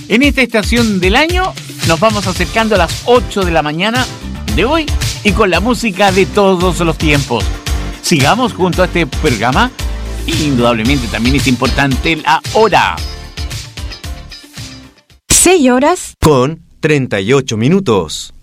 En esta estación del año nos vamos acercando a las 8 de la mañana de hoy y con la música de todos los tiempos. Sigamos junto a este programa. Indudablemente también es importante la hora. 6 horas con 38 minutos.